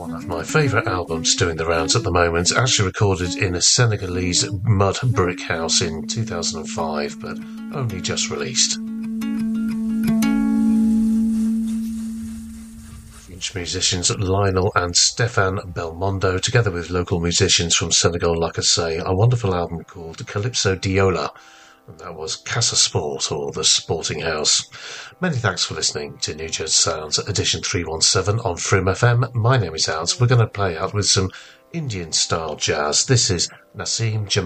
My favourite albums doing the rounds at the moment, actually recorded in a Senegalese mud brick house in 2005, but only just released. French musicians Lionel and Stéphane Belmondo, together with local musicians from Senegal, like I say, a wonderful album called Calypso Diola, and that was Casa Sport, or The Sporting House. Many thanks for listening to New Jersey Sounds edition 317 on Frim FM. My name is Alex. We're going to play out with some Indian-style jazz. This is Naseem Jamal.